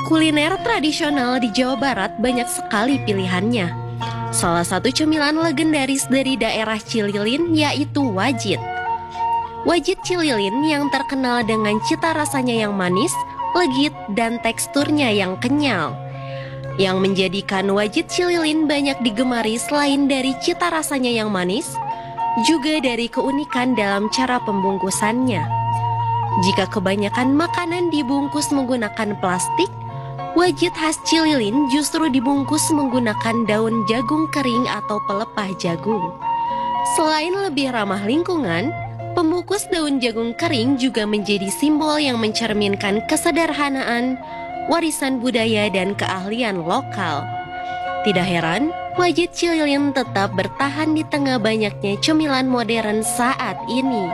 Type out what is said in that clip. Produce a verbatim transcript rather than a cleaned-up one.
Kuliner tradisional di Jawa Barat banyak sekali pilihannya. Salah satu cemilan legendaris dari daerah Cililin yaitu wajit. Wajit Cililin yang terkenal dengan cita rasanya yang manis, legit, dan teksturnya yang kenyal. Yang menjadikan wajit Cililin banyak digemari selain dari cita rasanya yang manis, juga dari keunikan dalam cara pembungkusannya. Jika kebanyakan makanan dibungkus menggunakan plastik, wajit khas Cililin justru dibungkus menggunakan daun jagung kering atau pelepah jagung. Selain lebih ramah lingkungan, pembungkus daun jagung kering juga menjadi simbol yang mencerminkan kesederhanaan, warisan budaya, dan keahlian lokal. Tidak heran, wajit Cililin tetap bertahan di tengah banyaknya cemilan modern saat ini.